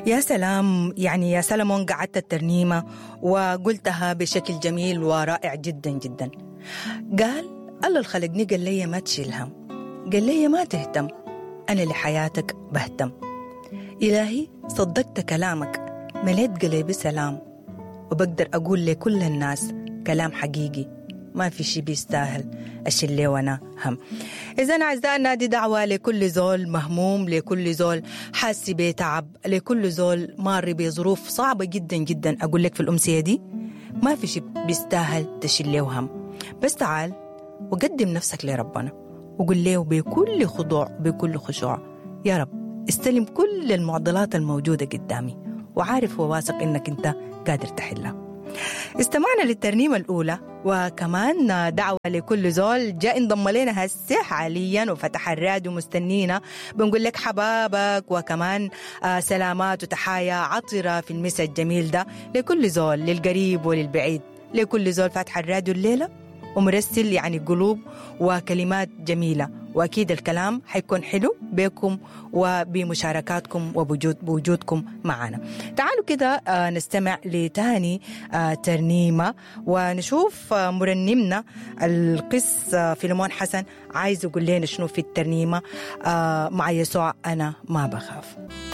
يا سلام، يعني يا سلمون قعدت الترنيمة وقلتها بشكل جميل ورائع جدا جدا. قال الله الخلقني قال لي ما تشيل هم، قال لي ما تهتم، أنا لحياتك بهتم. إلهي صدقت كلامك، مليت قلبي سلام، وبقدر أقول لكل الناس كلام حقيقي، ما في شي بيستاهل أشيل لي وانا هم. إذن أعزائنا دي دعوة لكل زول مهموم، لكل زول حاسس بتعب، لكل زول مار بظروف صعبة جدا جدا. أقول لك في الأمسية دي ما في شي بيستاهل تشيل لي هم، بس تعال وقدم نفسك لربنا وقل له بكل خضوع بكل خشوع: يا رب استلم كل المعضلات الموجودة قدامي، وعارف وواثق إنك أنت قادر تحلها. استمعنا للترنيمة الأولى، وكمان دعوة لكل زول جاء انضم لنا هسه حاليا وفتح الراديو مستنينا. بنقول لك حبابك، وكمان سلامات وتحايا عطرة في المسا الجميل ده لكل زول، للقريب وللبعيد، لكل زول فتح الراديو الليلة ومرسل يعني قلوب وكلمات جميلة. وأكيد الكلام حيكون حلو بكم وبمشاركاتكم وبوجودكم معنا. تعالوا كده نستمع لتاني ترنيمة ونشوف مرنمنا القس فيلمون حسن عايز يقول لنا شنو في الترنيمة. مع يسوع أنا ما بخاف.